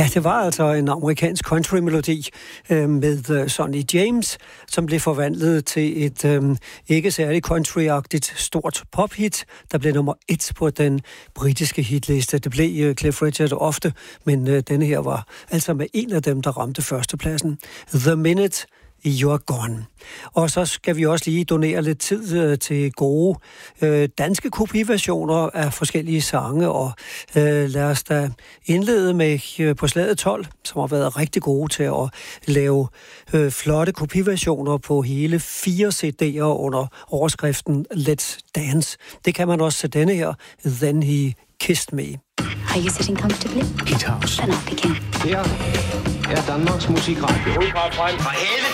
Ja, det var altså en amerikansk country-melodi med Sonny James, som blev forvandlet til et ikke særlig country-agtigt stort pophit, der blev nummer 1 på den britiske hitliste. Det blev Cliff Richard ofte, men denne her var altså med en af dem, der ramte førstepladsen. The Minute You're Gone. Og så skal vi også lige donere lidt tid til gode danske kopiversioner af forskellige sange, og lad os da indlede med på slaget 12, som har været rigtig gode til at lave flotte kopiversioner på hele 4 CD'er under overskriften Let's Dance. Det kan man også til denne her, Then He Kissed Me. Are you sitting comfortably? Hit House. Then I'll begin. Her er Danmarks Musikradio. Fra helvede